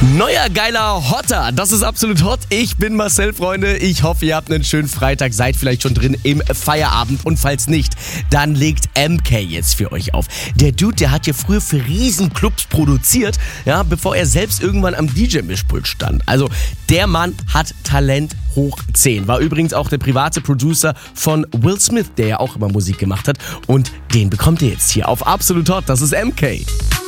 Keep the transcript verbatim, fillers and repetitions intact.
Neuer geiler Hotter, das ist absolut hot. Ich bin Marcel, Freunde. Ich hoffe, ihr habt einen schönen Freitag, seid vielleicht schon drin im Feierabend. Und falls nicht, dann legt M K jetzt für euch auf. Der Dude, der hat ja früher für Riesenclubs produziert, ja, bevor er selbst irgendwann am D J-Mischpult stand. Also der Mann hat Talent hoch zehn. War übrigens auch der private Producer von Will Smith, der ja auch immer Musik gemacht hat. Und den bekommt ihr jetzt hier auf Absolut Hot. Das ist M K.